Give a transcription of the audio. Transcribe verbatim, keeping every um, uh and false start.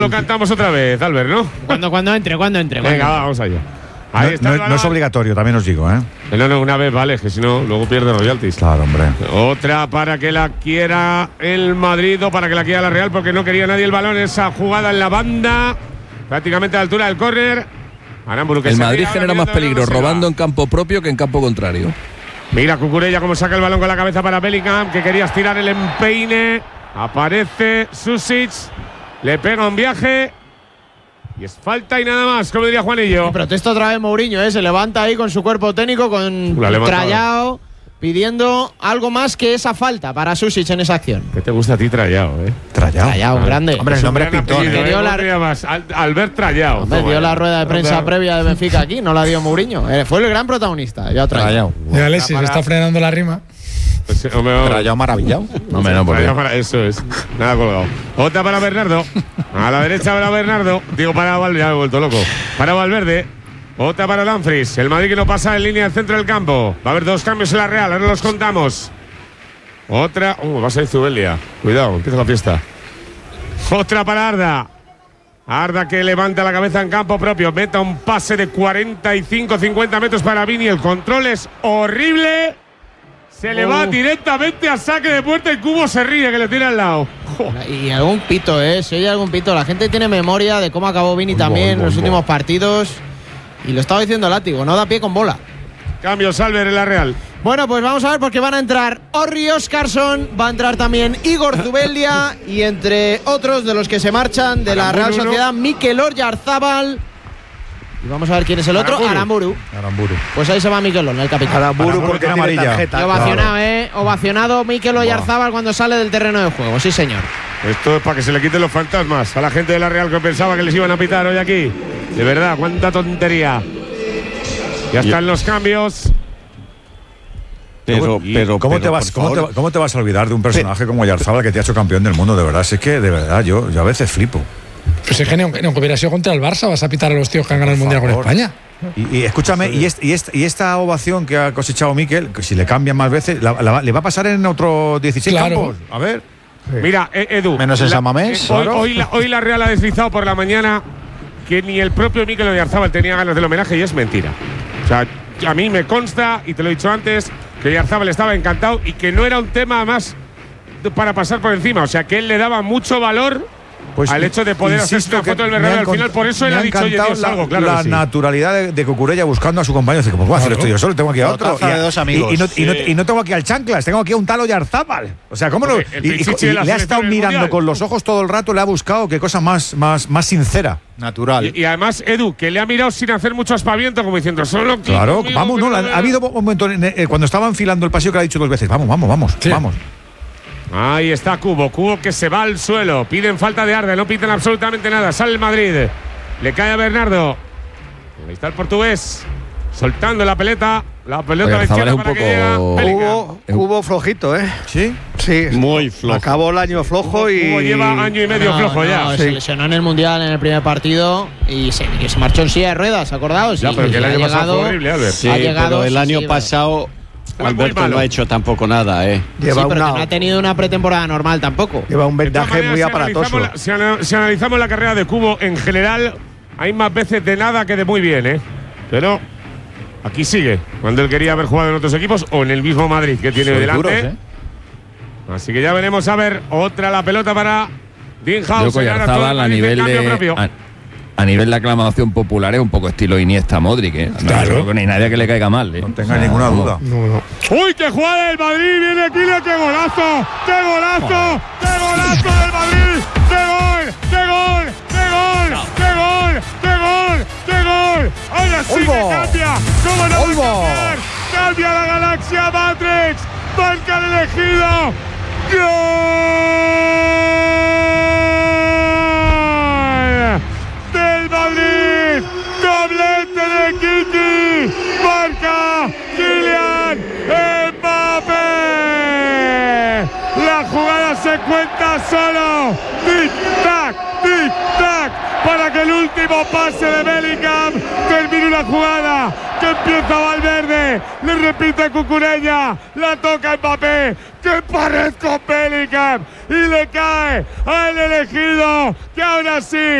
Lo cantamos otra vez, Albert, ¿no? Cuando, cuando entre, cuando entre. Venga, cuando vamos allá. Ahí No, está no, el no es obligatorio, también os digo, ¿eh? No, no, una vez vale, que si no, luego pierde royalties. Claro, hombre. Otra para que la quiera el Madrid o para que la quiera la Real, porque no quería nadie el balón. Esa jugada en la banda, prácticamente a la altura del córner. Aramburu, que el se Madrid tira, genera más peligro robando en campo propio que en campo contrario. Mira Cucurella cómo saca el balón con la cabeza para Bellingham, que quería estirar el empeine. Aparece Susic, le pega un viaje. Y es falta y nada más, como diría Juanillo. Y protesta otra vez Mourinho, ¿eh? Se levanta ahí con su cuerpo técnico, con Trayao, pidiendo algo más que esa falta para Susic en esa acción. ¿Qué te gusta a ti Trayao, eh? Trayao. Trayao, Ah, grande. Hombre, el nombre es pintor. ¿eh? dio la- ¿Cómo te llamas? Al- Albert Trayao. Hombre, dio la rueda de prensa previa de Benfica aquí, no la dio Mourinho. Eh, fue el gran protagonista. Ya Trayao. Y Alexis está frenando la rima. Pues, hombre, hombre. Trayao maravillado. No menos por Trayao para- Eso es. Nada colgado. Otra para Bernardo. A la derecha para Bernardo. Digo, para Valverde. Ya me he vuelto loco. Para Valverde. Otra para Dumfries. El Madrid que no pasa en línea del centro del campo. Va a haber dos cambios en la Real. Ahora los contamos. Otra. Uh, va a ser Zubelia. Cuidado, empieza la fiesta. Otra para Arda. Arda que levanta la cabeza en campo propio. Meta un pase de cuarenta y cinco cincuenta metros para Vini. El control es horrible. Se le va directamente a saque de puerta y Cubo se ríe que le tira al lado. Y algún pito, ¿eh? Si oye algún pito. La gente tiene memoria de cómo acabó Vini también en los últimos partidos. Y lo estaba diciendo Látigo, no da pie con bola. Cambio Salver en la Real. Bueno, pues vamos a ver porque van a entrar Orri Oscarsson, va a entrar también Igor Zubeldia y entre otros de los que se marchan de la Aramburu, Real Sociedad, Mikel Oyarzabal. Y vamos a ver quién es el otro, Aramburu. Aramburu. Aramburu. Pues ahí se va Mikelón, el capitán. Aramburu porque tiene amarilla. Y ovacionado, ¿eh? Ovacionado Mikel Oyarzabal cuando sale del terreno de juego, sí señor. Esto es para que se le quiten los fantasmas a la gente de la Real que pensaba que les iban a pitar hoy aquí. De verdad, cuánta tontería. Ya están los cambios. Pero, pero, ¿Cómo, pero, te vas, por cómo, favor. te, ¿Cómo te vas a olvidar de un personaje como Oyarzabal que te ha hecho campeón del mundo? De verdad, si es que de verdad yo, yo a veces flipo. Pues es que ni aunque, ni aunque hubiera sido contra el Barça, vas a pitar a los tíos que han ganado el Mundial con favor. España. Y, y escúchame, y, est, y, est, y esta ovación que ha cosechado Mikel, que si le cambian más veces, la, la, ¿le va a pasar en otros dieciséis Claro. campos? A ver. Mira, eh, Edu. Menos en la- San Mamés, eh, hoy, claro. hoy la, hoy la Real ha deslizado por la mañana que ni el propio Mikel Oyarzabal tenía ganas del homenaje y es mentira. O sea, a mí me consta, y te lo he dicho antes, que Oyarzabal estaba encantado y que no era un tema más para pasar por encima. O sea, que él le daba mucho valor Pues al hecho de poder hacer insisto una que foto del me Bernabéu ha al final. encont- Por eso él me ha ha dicho, oye, encantado Dios, la, algo, claro la que sí. naturalidad de, de Cucurella buscando a su compañero. Dice, ¿cómo voy a hacer Claro. esto yo solo? Tengo aquí a La otro. taza Y, de dos amigos. y- y no, y, no, Sí. y no tengo aquí al Chanclas, tengo aquí a un tal Oyarzabal. O sea, ¿cómo lo.? Porque el Y, y- Pichichi y de la le ha selección estado del mirando Mundial. con los ojos todo el rato, le ha buscado qué cosa más, más, más sincera. Natural. Y, y además, Edu, que le ha mirado sin hacer mucho aspaviento, como diciendo, solo aquí Claro, conmigo, vamos, que no, no ha, veo". ha habido un momento en- eh, cuando estaba enfilando el pasillo que le ha dicho dos veces, vamos, vamos, vamos, Sí. vamos. Ahí está Cubo, Cubo que se va al suelo. Piden falta de Arda, no piden absolutamente nada. Sale el Madrid. Le cae a Bernardo. Ahí está el portugués. Soltando la pelota. La pelota de Oyarzabal izquierda es un para que poco- llega Bellingham. Cubo, Cubo flojito, ¿eh? ¿Sí? Sí. Muy flojo. Acabó el año flojo y. Cubo lleva año y medio No, flojo no, ya. Se Sí. lesionó en el Mundial en el primer partido y se, y se marchó en silla de ruedas, ¿acordaos? Ya, Y- pero que el y ha año pasado llegado- fue horrible, Albert. Sí, ha llegado, pero el sí, año sí, pasado Fue muy Alberto malo. no ha hecho tampoco nada, ¿eh? Sí, Lleva, pero que una, no ha tenido una pretemporada normal tampoco. lleva un De todas vendaje maneras, muy si aparatoso. analizamos la- Si, ana- si analizamos la carrera de Cubo en general, hay más veces de nada que de muy bien, ¿eh? Pero aquí sigue, cuando él quería haber jugado en otros equipos o en el mismo Madrid que tiene Sois delante. duros, ¿eh? Así que ya veremos a ver otra la pelota para Dean Yo creo House. que Oyarzabal a nivel de a, a nivel de aclamación popular es un poco estilo Iniesta Modric, ¿eh? No, Claro. creo que no hay nadie que le caiga mal, ¿eh? No tenga ninguna vamos. duda. No, no. ¡Uy, qué jugada del Madrid! ¡Viene Kylian! ¡Qué golazo! ¡Qué golazo! ¡Qué golazo del Madrid! ¡Qué gol! ¡Qué gol! ¡Qué gol! ¡Qué gol! ¡Qué gol! ¡Qué gol! ¡Ahora sí que ¡Olmo! cambia! ¿Cómo no va a ¡Olmo! cambiar? ¡Cambia la galaxia Matrix! ¡Marca el elegido! ¡Gol! ¡Del Madrid! ¡Doblete de Kiki! ¡Marca Kylian Mbappé! La jugada se cuenta solo. ¡Tic-tac! ¡Tic-tac! para que el último pase de Bellingham termine una jugada que empieza Valverde, le repite Cucurella, la toca Mbappé, que pared con Bellingham y le cae al elegido, que ahora sí